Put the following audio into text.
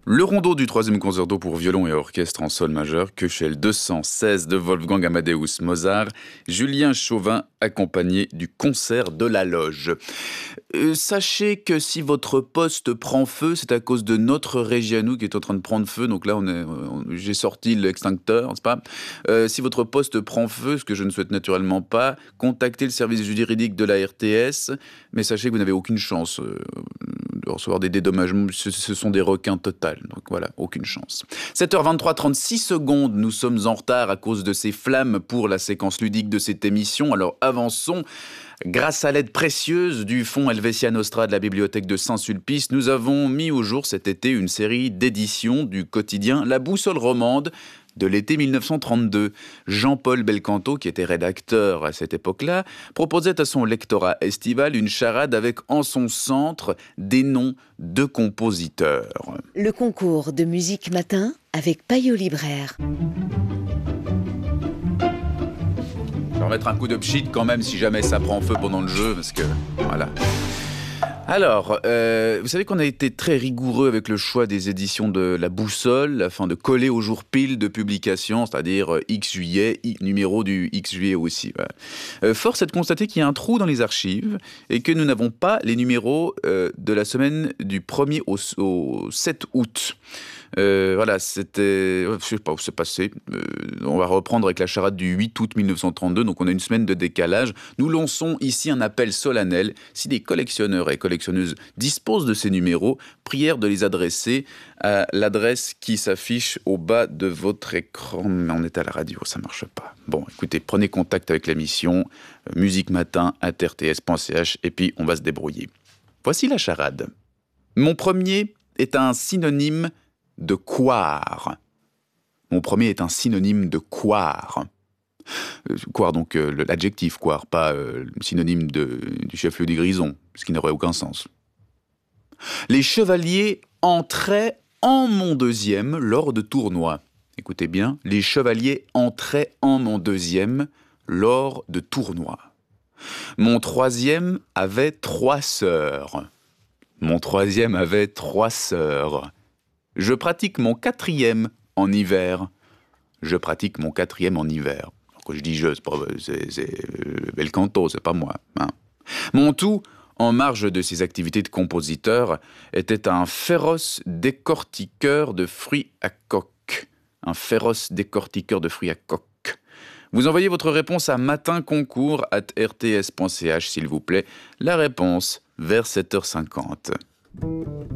Le rondo du troisième concerto pour violon et orchestre en sol majeur, Köchel 216 de Wolfgang Amadeus Mozart, Julien Chauvin accompagné du concert de la loge. Sachez que si votre poste prend feu, c'est à cause de notre régie à nous qui est en train de prendre feu. Donc là, j'ai sorti l'extincteur, n'est-ce pas ? Si votre poste prend feu, ce que je ne souhaite naturellement pas, contactez le service juridique de la RTS. Mais sachez que vous n'avez aucune chance de recevoir des dédommagements. Ce sont des requins total. Donc voilà, aucune chance. 7h23, 36 secondes. Nous sommes en retard à cause de ces flammes pour la séquence ludique de cette émission. Alors avançons. Grâce à l'aide précieuse du fonds Helvetia Nostra de la bibliothèque de Saint-Sulpice, nous avons mis au jour cet été une série d'éditions du quotidien La Boussole Romande de l'été 1932. Jean-Paul Belcanto, qui était rédacteur à cette époque-là, proposait à son lectorat estival une charade avec en son centre des noms de compositeurs. Le concours de musique matin avec Payot Libraire. Je vais remettre un coup de pchit quand même si jamais ça prend feu pendant le jeu, parce que voilà. Alors, vous savez qu'on a été très rigoureux avec le choix des éditions de La Boussole, afin de coller au jour pile de publication, c'est-à-dire X juillet, numéro du X juillet aussi. Voilà. Force est de constater qu'il y a un trou dans les archives et que nous n'avons pas les numéros de la semaine du 1er au 7 août. Voilà, c'était... Je sais pas où c'est passé. On va reprendre avec la charade du 8 août 1932, donc on a une semaine de décalage. Nous lançons ici un appel solennel. Si des collectionneurs et collectionneuses disposent de ces numéros, prière de les adresser à l'adresse qui s'affiche au bas de votre écran. Mais on est à la radio, ça marche pas. Bon, écoutez, prenez contact avec la mission musiquematin@rts.ch et puis on va se débrouiller. Voici la charade. Mon premier est un synonyme de coire. Mon premier est un synonyme de coire. Coire, donc l'adjectif coire, pas le synonyme du chef-lieu des Grisons, ce qui n'aurait aucun sens. Les chevaliers entraient en mon deuxième lors de tournois. Écoutez bien, les chevaliers entraient en mon deuxième lors de tournois. Mon troisième avait 3 sœurs. Mon troisième avait 3 sœurs. Je pratique mon 4e en hiver. Je pratique mon 4e en hiver. Quand je dis je, c'est Belcanto, c'est pas moi. Hein. Mon tout, en marge de ses activités de compositeur, était un féroce décortiqueur de fruits à coque. Un féroce décortiqueur de fruits à coque. Vous envoyez votre réponse à matinconcours@rts.ch, s'il vous plaît. La réponse vers 7h50.